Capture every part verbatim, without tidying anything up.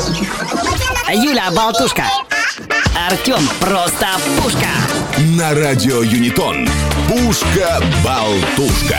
Юля болтушка. Артем просто пушка. На радио Юнитон. Пушка-болтушка.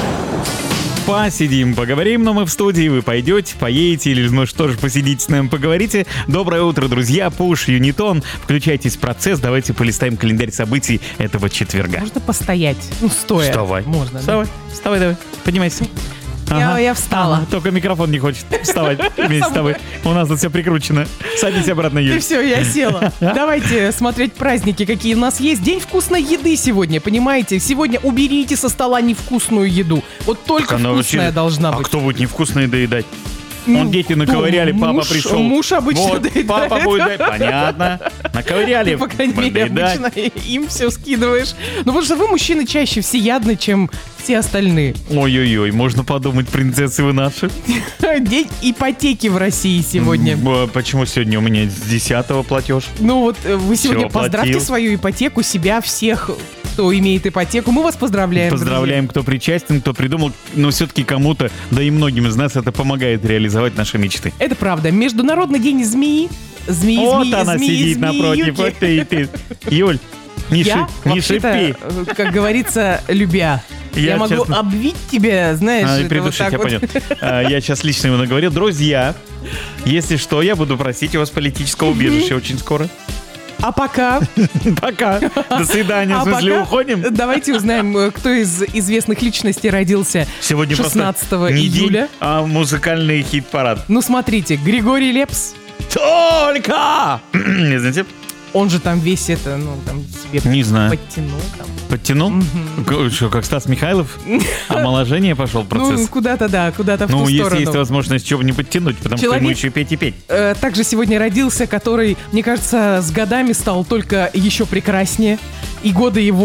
Посидим, поговорим, но мы в студии, вы пойдете, поедете или, ну что ж, посидите с нами, поговорите. Доброе утро, друзья, Пуш, Юнитон. Включайтесь в процесс, давайте полистаем календарь событий этого четверга. Можно постоять, ну стоя. Вставай. Можно, Вставай, да? вставай, давай, поднимайся. Я, Ага. я встала. Ага, только микрофон не хочет вставать вместе с тобой. У нас тут все прикручено. Садись обратно, И Юль. все, я села. Давайте смотреть праздники, какие у нас есть. День вкусной еды сегодня, понимаете? Сегодня уберите со стола невкусную еду. Вот только Она вкусная вообще- должна А быть. кто будет невкусное доедать? Ну, Вон дети наковыряли, ну, папа муж- пришел. муж обычно вот, доедает. папа будет доедать. Понятно. Наковыряли, Ты, по крайней мере, доедать. обычно им все скидываешь. Ну, потому что вы, мужчины, чаще всеядны, чем все остальные. Ой-ой-ой, можно подумать, принцессы вы наши. День ипотеки в России сегодня. М, а Почему сегодня у меня с десятого платеж? Ну вот э, вы сегодня Всё, поздравьте оплатил. свою ипотеку, себя, всех, кто имеет ипотеку. Мы вас поздравляем. Поздравляем, кто причастен, кто придумал. Но все-таки кому-то, да и многим из нас это помогает реализовать наши мечты. друзья. Это правда. Международный день змеи. Змеи, Вот змеи, она змеи, сидит напротив, змеюки. вот ты и ты. Юль, не, Я, шип- не вообще-то, шипи. э, как говорится, любя. Я, Я, могу честно- обвить тебя, знаешь, А, и это придушить, вот так я вот. понял. А, Я сейчас лично ему наговорил. Друзья, если что, я буду просить у вас политического убежища очень скоро. А пока... Пока. До свидания. а В смысле, пока уходим? Давайте узнаем, э, кто из известных личностей родился Сегодня просто шестнадцатого не июля. день, а музыкальный хит-парад. Ну, смотрите, Григорий Лепс, Только! Не знаете? он же там весь это, ну, там себе Не знаю. подтянул. Там. Подтянул? К- Что, как Стас Михайлов? Омоложение пошел Ну, процесс? куда-то, да, куда-то в Ну, ту если сторону. есть возможность чего не подтянуть, потому что ему Человек- еще петь и петь. Э, Также сегодня родился, который, мне кажется, с годами стал только еще прекраснее. И годы его